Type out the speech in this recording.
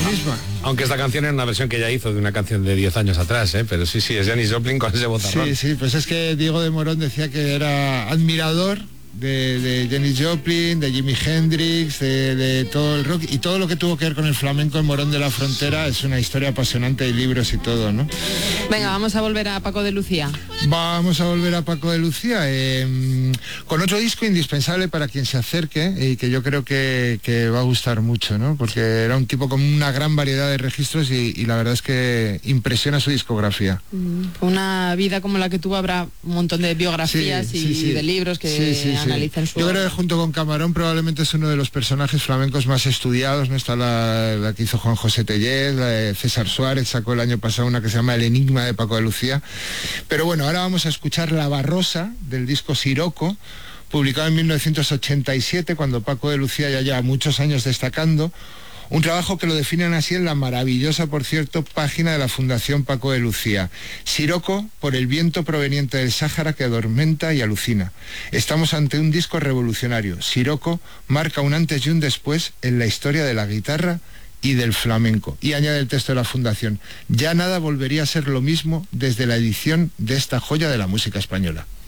misma. Aunque esta canción era una versión que ella hizo de una canción de 10 años atrás, pero sí, es Janis Joplin con ese vozarrón. Sí, pues es que Diego de Morón decía que era admirador de Janis Joplin, de Jimi Hendrix, de todo el rock y todo lo que tuvo que ver con el flamenco en Morón de la Frontera. Es una historia apasionante, hay libros y todo, ¿no? Venga, vamos a volver a Paco de Lucía. Vamos a volver a Paco de Lucía con otro disco indispensable para quien se acerque y que yo creo que va a gustar mucho, ¿no? Porque era un tipo con una gran variedad de registros y la verdad es que impresiona su discografía. Una vida como la que tuvo, habrá un montón de biografías y de libros que analizan su... Yo creo que junto con Camarón probablemente es uno de los personajes flamencos más estudiados, ¿no? Está la que hizo Juan José Tellez, la de César Suárez, sacó el año pasado una que se llama El Enigma de Paco de Lucía. Pero bueno, ahora vamos a escuchar La Barrosa del disco Siroco, publicado en 1987, cuando Paco de Lucía ya lleva muchos años destacando. Un trabajo que lo definen así en la maravillosa, por cierto, página de la Fundación Paco de Lucía. Siroco por el viento proveniente del Sáhara que adormenta y alucina. Estamos ante un disco revolucionario. Siroco marca un antes y un después en la historia de la guitarra y del flamenco. Y añade el texto de la Fundación: ya nada volvería a ser lo mismo desde la edición de esta joya de la música española.